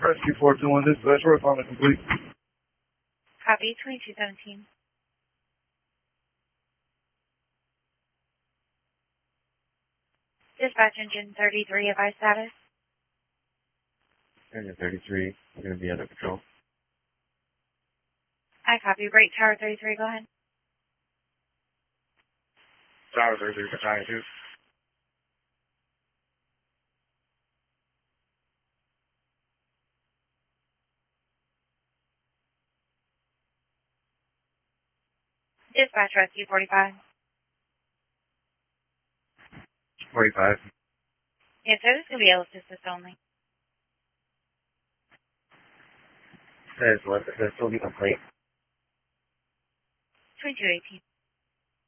Rescue 421 dispatch, we're responding complete. Copy, 2217. Dispatch engine 33, advise status. Engine 33, we're going to be under control. I copy, brake tower 33, go ahead. Tower 33, battalion 2. Dispatch rescue 45. 45. Yes, sir, this is going to be Ellis assist only. Says what? It says still be complete. 2218.